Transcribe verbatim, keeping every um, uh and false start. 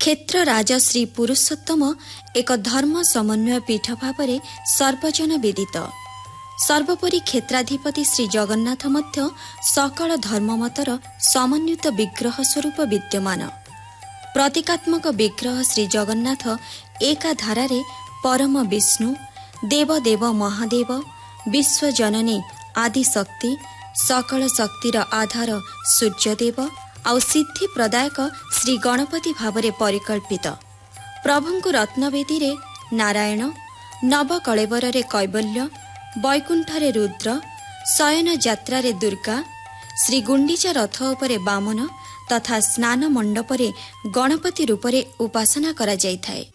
क्षेत्र राजा श्री पुरुषोत्तम एक धर्म समन्वय पीठ भाव सर्वजन विदित। सर्वोपरि क्षेत्राधिपति श्री जगन्नाथ मध्य सकल धर्ममतर समन्वित विग्रह स्वरूप विद्यमान। प्रतीकात्मक विग्रह श्री जगन्नाथ एका धारारे परम विष्णु, देवदेव महादेव, विश्वजननी आदि शक्ति, सकल शक्तिर आधार सूर्यदेव आउ सिद्धि प्रदायक श्री गणपति भावरे परिकल्पित। प्रभुଙ୍କୁ रत्नवेदी नारायण, नवकलेवरे कैवल्य, वैकुंठरे रुद्र, शयन यात्रा दुर्गा, श्री गुंडीचा रथ उपरे वामन तथा स्नान मंडपरे गणपति रूपरे उपासना करा जायथाय।